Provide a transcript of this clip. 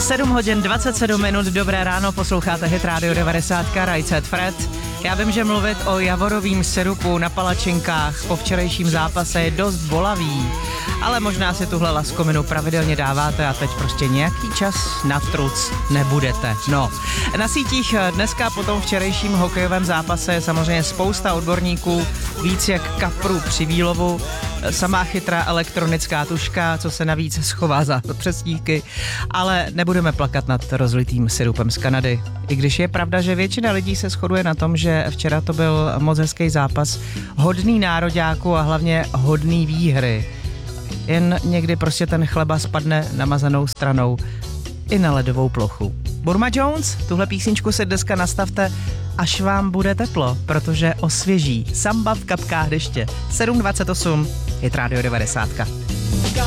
7 hodin 27 minut, dobré ráno, posloucháte Hit Radio 90, Rajcet Fred. Já vím, že mluvit o javorovým sirupu na palačinkách po včerejším zápase je dost bolavý, ale možná si tuhle laskominu pravidelně dáváte a teď prostě nějaký čas na truc nebudete. No, na sítích dneska po tom včerejším hokejovém zápase je samozřejmě spousta odborníků, víc jak kaprů při výlovu, samá chytrá elektronická tuška, co se navíc schová za přesníky, ale nebudeme plakat nad rozlitým sirupem z Kanady. I když je pravda, že většina lidí se shoduje na tom, že včera to byl moc hezký zápas, hodný nároďáku a hlavně hodný výhry. Jen někdy prostě ten chleba spadne namazanou stranou i na ledovou plochu. Burma Jones, tuhle písničku si dneska nastavte, až vám bude teplo, protože osvěží Samba v kapkách deště. 7:28, Hit Radio 90.